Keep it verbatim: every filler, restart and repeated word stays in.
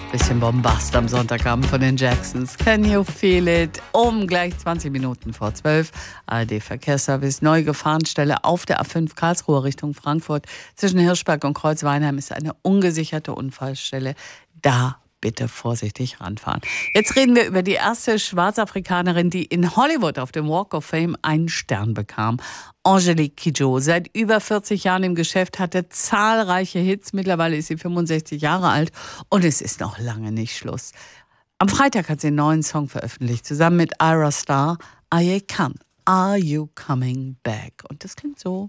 Bisschen Bombast am Sonntagabend von den Jacksons. Can you feel it? Um gleich zwanzig Minuten vor zwölf. A R D-Verkehrsservice. Neue Gefahrenstelle auf der A fünf Karlsruhe Richtung Frankfurt. Zwischen Hirschberg und Kreuzweinheim ist eine ungesicherte Unfallstelle. Da bitte vorsichtig ranfahren. Jetzt reden wir über die erste Schwarzafrikanerin, die in Hollywood auf dem Walk of Fame einen Stern bekam. Angelique Kidjo, seit über vierzig Jahren im Geschäft, hatte zahlreiche Hits. Mittlerweile ist sie fünfundsechzig Jahre alt und es ist noch lange nicht Schluss. Am Freitag hat sie einen neuen Song veröffentlicht, zusammen mit Ira Star. Aye Can, Are You Coming Back? Und das klingt so.